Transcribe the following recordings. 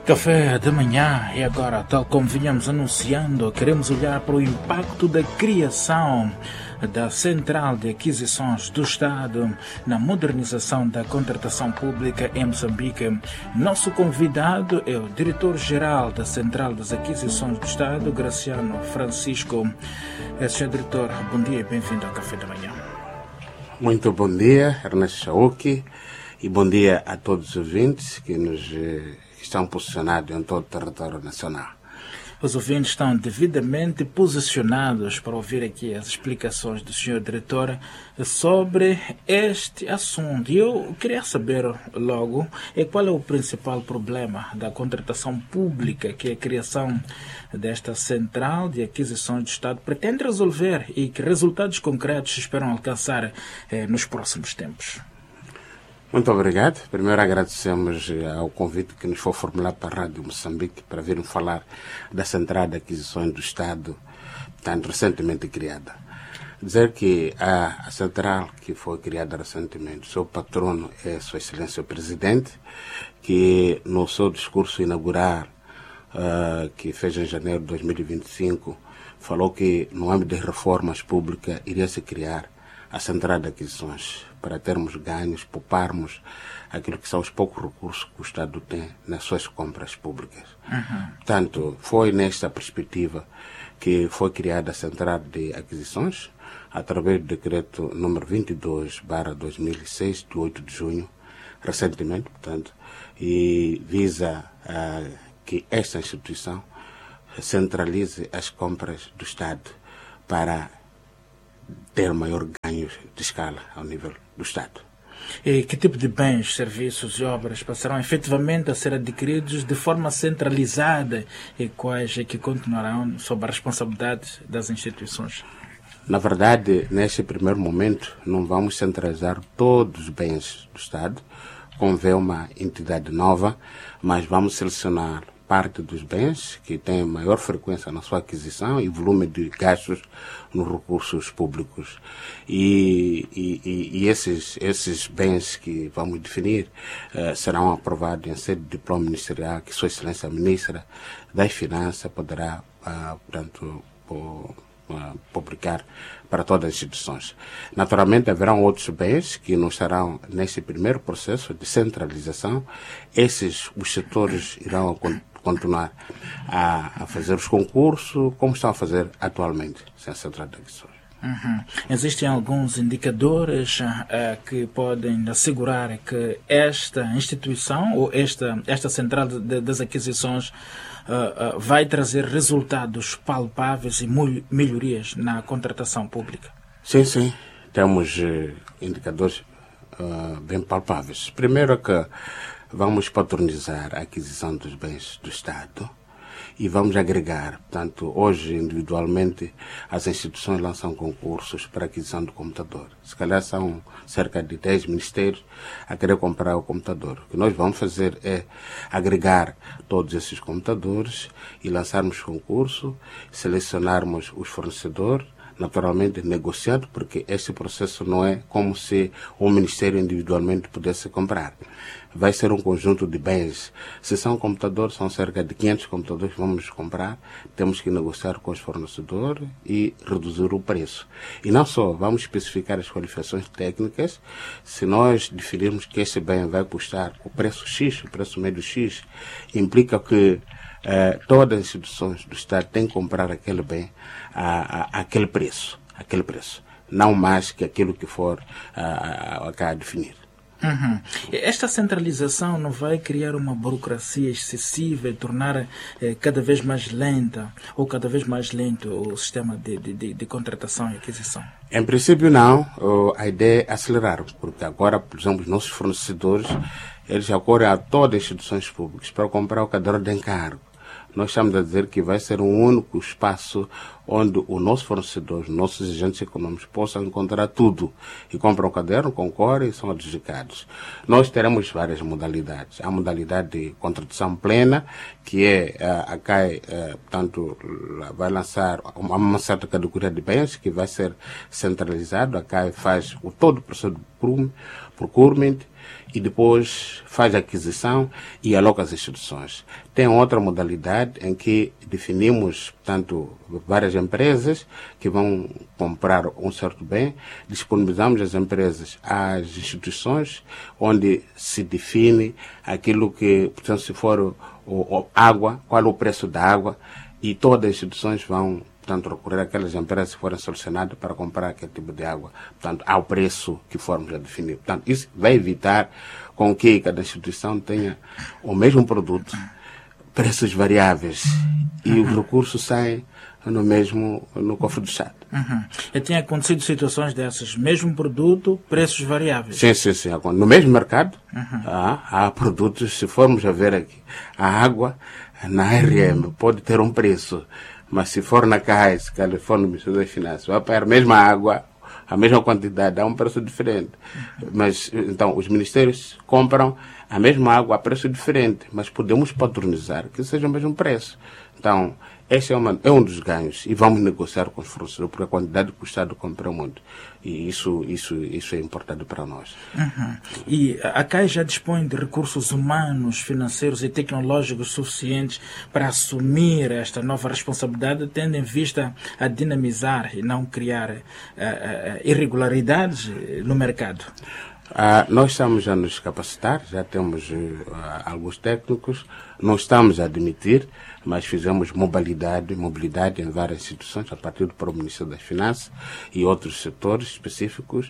Café da manhã e agora, tal como vinhamos anunciando, queremos olhar para o impacto da criação da Central de Aquisições do Estado na modernização da contratação pública em Moçambique. Nosso convidado é o diretor-geral da Central das Aquisições do Estado, Graciano Francisco. Sr. Diretor, bom dia e bem-vindo ao Café da Manhã. Muito bom dia, Ernesto Chauki, e bom dia a todos os ouvintes que estão posicionados em todo o território nacional. Os ouvintes estão devidamente posicionados para ouvir aqui as explicações do Sr. Diretor sobre este assunto. E eu queria saber logo qual é o principal problema da contratação pública que a criação desta Central de Aquisições do Estado pretende resolver e que resultados concretos esperam alcançar nos próximos tempos. Muito obrigado. Primeiro agradecemos ao convite que nos foi formulado para a Rádio Moçambique para virmos falar da Central de Aquisições do Estado, tanto recentemente criada. Dizer que a Central que foi criada recentemente, o seu patrono é Sua Excelência o Presidente, que no seu discurso inaugural, que fez em janeiro de 2025, falou que no âmbito das reformas públicas iria se criar a Central de Aquisições, para termos ganhos, pouparmos aquilo que são os poucos recursos que o Estado tem nas suas compras públicas. Portanto, foi nesta perspectiva que foi criada a Central de Aquisições, através do decreto número 22/2006, de 8 de junho, recentemente, portanto, e visa que esta instituição centralize as compras do Estado para ter maior ganho de escala ao nível do Estado. E que tipo de bens, serviços e obras passarão efetivamente a ser adquiridos de forma centralizada e quais é que continuarão sob a responsabilidade das instituições? Na verdade, neste primeiro momento, não vamos centralizar todos os bens do Estado, como vê uma entidade nova, mas vamos selecionar parte dos bens que têm maior frequência na sua aquisição e volume de gastos nos recursos públicos. E esses bens que vamos definir serão aprovados em sede de diploma ministerial que Sua Excelência a Ministra das Finanças poderá, publicar para todas as instituições. Naturalmente, haverão outros bens que não estarão neste primeiro processo de centralização. Os setores irão continuar a fazer os concursos como estão a fazer atualmente, sem a Central de Aquisições. Existem alguns indicadores que podem assegurar que esta instituição ou esta Central das Aquisições vai trazer resultados palpáveis e melhorias na contratação pública? Sim. Temos indicadores bem palpáveis. Primeiro é que vamos patronizar a aquisição dos bens do Estado e vamos agregar. Portanto, hoje, individualmente, as instituições lançam concursos para aquisição do computador. Se calhar são cerca de 10 ministérios a querer comprar o computador. O que nós vamos fazer é agregar todos esses computadores e lançarmos concurso, selecionarmos os fornecedores, naturalmente negociando, porque este processo não é como se um ministério individualmente pudesse comprar. Vai ser um conjunto de bens. Se são computadores, são cerca de 500 computadores que vamos comprar. Temos que negociar com os fornecedores e reduzir o preço. E não só, vamos especificar as qualificações técnicas. Se nós definirmos que este bem vai custar o preço X, o preço médio X, implica que todas as instituições do Estado têm que comprar aquele bem aquele preço. Não mais que aquilo que for a definir. Esta centralização não vai criar uma burocracia excessiva e tornar cada vez mais lenta ou cada vez mais lento o sistema de contratação e aquisição? Em princípio não. A ideia é acelerar, porque agora, por exemplo, os nossos fornecedores, eles acorrem a todas as instituições públicas para comprar o caderno de encargo. Nós estamos a dizer que vai ser um único espaço onde o nosso fornecedor, os nossos agentes econômicos possam encontrar tudo e compram um caderno, concorrem e são adjudicados. Nós teremos várias modalidades. A modalidade de contratação plena, que vai lançar uma certa categoria de bens que vai ser centralizado. A CAI faz todo o processo procurement, e depois faz a aquisição e aloca as instituições. Tem outra modalidade em que definimos, portanto, várias empresas que vão comprar um certo bem, disponibilizamos as empresas às instituições, onde se define aquilo que, portanto, se for água, qual é o preço da água, e todas as instituições vão, portanto, recorrer àquelas empresas que forem selecionadas para comprar aquele tipo de água, portanto, ao preço que formos a definir. Portanto, isso vai evitar com que cada instituição tenha o mesmo produto, preços variáveis, e os recursos saem no cofre do Estado. E tem acontecido situações dessas, mesmo produto, preços variáveis? Sim. No mesmo mercado, há produtos, se formos a ver aqui, a água na RM pode ter um preço, mas se for na CAIS, que for no Ministério das Finanças, vai pagar a mesma água, a mesma quantidade, há um preço diferente. Mas, então, os ministérios compram a mesma água a preço diferente, mas podemos padronizar que seja o mesmo preço. Então, esse é um dos ganhos, e vamos negociar com os fornecedores, porque a quantidade que o Estado compra é muito. E isso é importante para nós. E a CAI já dispõe de recursos humanos, financeiros e tecnológicos suficientes para assumir esta nova responsabilidade, tendo em vista a dinamizar e não criar irregularidades no mercado? Nós estamos a nos capacitar, já temos alguns técnicos, não estamos a admitir, mas fizemos mobilidade em várias instituições, a partir do próprio Ministério das Finanças e outros setores específicos,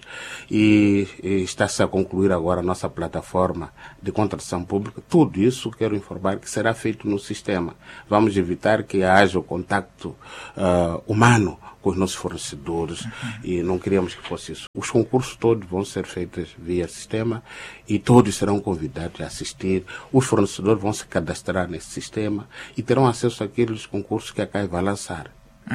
e está-se a concluir agora a nossa plataforma de contratação pública. Tudo isso, quero informar, que será feito no sistema. Vamos evitar que haja o contacto humano com os nossos fornecedores, e não queríamos que fosse isso. Os concursos todos vão ser feitos via sistema e todos serão convidados a assistir. Os fornecedores vão se cadastrar nesse sistema e terão acesso àqueles concursos que a CAI vai lançar.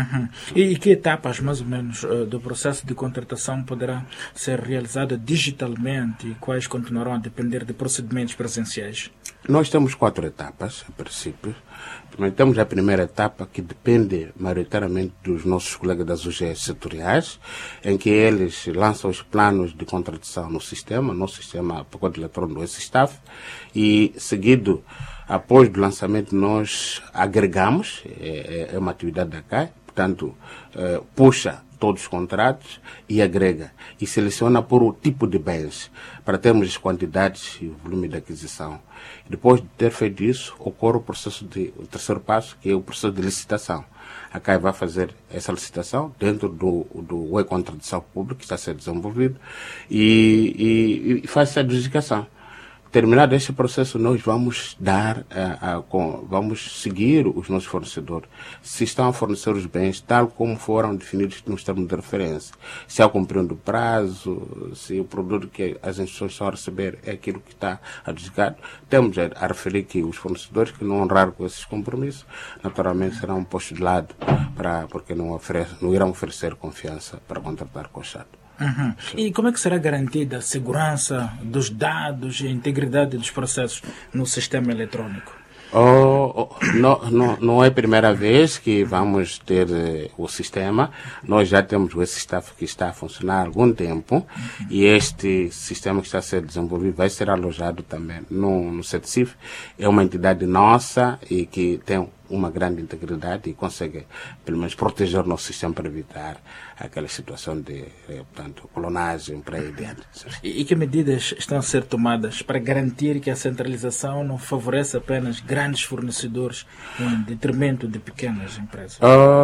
E que etapas, mais ou menos, do processo de contratação poderá ser realizada digitalmente e quais continuarão a depender de procedimentos presenciais? Nós temos 4 etapas, a princípio. Primeiro, temos a primeira etapa, que depende maioritariamente dos nossos colegas das UGS setoriais, em que eles lançam os planos de contratação no sistema pacote eletrônico do SSTAF, e seguido, após o lançamento, nós agregamos, é uma atividade da CAI, portanto, puxa todos os contratos e agrega, e seleciona por o tipo de bens, para termos as quantidades e o volume de aquisição. Depois de ter feito isso, ocorre o terceiro passo, que é o processo de licitação. A CAI vai fazer essa licitação dentro do e-contratação pública que está a ser desenvolvido, e faz essa adjudicação. Terminado este processo, nós vamos vamos seguir os nossos fornecedores, se estão a fornecer os bens tal como foram definidos nos termos de referência, se há cumprindo o prazo, se o produto que as instituições estão a receber é aquilo que está adjudicado. Temos a referir que os fornecedores que não honrar com esses compromissos, naturalmente serão postos de lado, porque não irão oferecer confiança para contratar com o Estado. E como é que será garantida a segurança dos dados e a integridade dos processos no sistema eletrônico? Não é a primeira vez que vamos ter o sistema. Nós já temos o SSTAF que está a funcionar há algum tempo, e este sistema que está a ser desenvolvido vai ser alojado também no CETSIF. É uma entidade nossa e que tem uma grande integridade e consegue, pelo menos, proteger o nosso sistema para evitar aquela situação de, portanto, clonagem para aí dentro. E que medidas estão a ser tomadas para garantir que a centralização não favorece apenas grandes fornecedores em detrimento de pequenas empresas?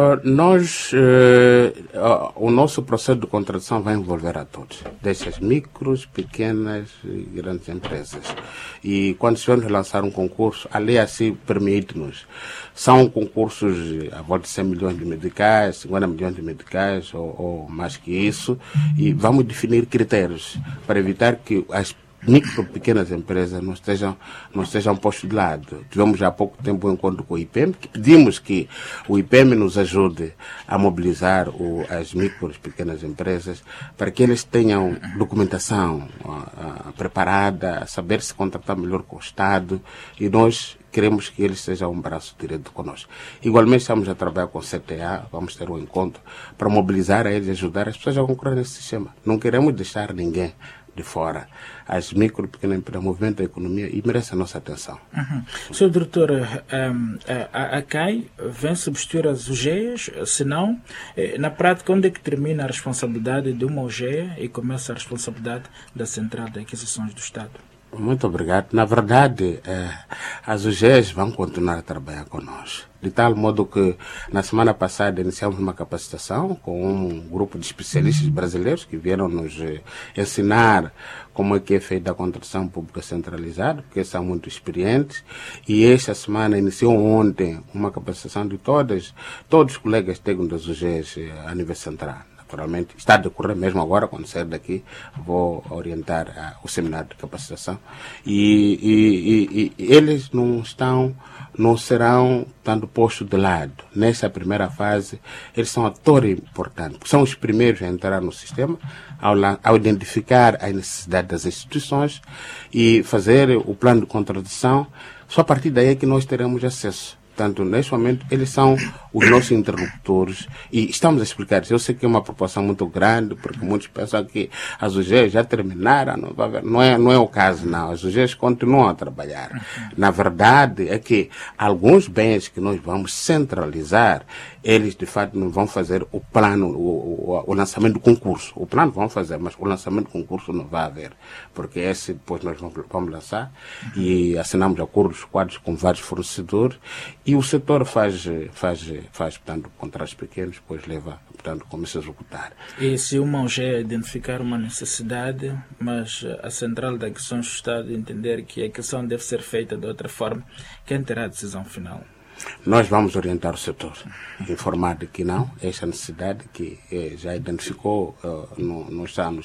O nosso processo de contratação vai envolver a todos, desde as micros, pequenas e grandes empresas. E quando estivermos a lançar um concurso, a lei assim permite-nos. São concursos a volta de 100 milhões de medicais, 50 milhões de medicais ou mais que isso, e vamos definir critérios para evitar que as micro, pequenas empresas não estejam postos de lado. Tivemos há pouco tempo um encontro com o IPEM, que pedimos que o IPEM nos ajude a mobilizar as micro, pequenas empresas, para que eles tenham documentação preparada, a saber se contratar melhor com o Estado, e nós queremos que eles sejam um braço direito conosco. Igualmente estamos a trabalhar com o CTA, vamos ter um encontro para mobilizar a eles e ajudar as pessoas a concorrer nesse sistema. Não queremos deixar ninguém de fora. As micro e pequenas empresas, movimento da economia, e merece a nossa atenção. Sr. Diretor, a CAI vem substituir as UGEAs, se não, na prática, onde é que termina a responsabilidade de uma UGEA e começa a responsabilidade da Central de Aquisições do Estado? Muito obrigado. Na verdade, as UGEs vão continuar a trabalhar conosco. De tal modo que, na semana passada, iniciamos uma capacitação com um grupo de especialistas brasileiros que vieram nos ensinar como é que é feita a contratação pública centralizada, porque são muito experientes. E esta semana iniciou ontem uma capacitação de todos os colegas técnicos das UGEs a nível central. Naturalmente, está a decorrer mesmo agora, quando sair daqui, vou orientar o seminário de capacitação. E eles não serão tanto postos de lado. Nessa primeira fase, eles são atores importantes, são os primeiros a entrar no sistema, ao identificar a necessidade das instituições e fazer o plano de contratação. Só a partir daí é que nós teremos acesso. Portanto, neste momento, eles são os nossos interlocutores e estamos a explicar isso. Eu sei que é uma proporção muito grande, porque muitos pensam que as UGEs já terminaram, não é o caso, não. As UGEs continuam a trabalhar. Na verdade, é que alguns bens que nós vamos centralizar, eles, de fato, não vão fazer o plano, o lançamento do concurso. O plano vão fazer, mas o lançamento do concurso não vai haver, porque esse depois nós vamos lançar e assinamos acordos quadros com vários fornecedores. E o setor faz portanto, contratos pequenos, depois leva, portanto, começa a executar. E se uma UGEA identificar uma necessidade, mas a Central de Aquisições do Estado entender que a aquisição deve ser feita de outra forma, quem terá a decisão final? Nós vamos orientar o setor, informar de que não, esta necessidade que já identificou, não está nos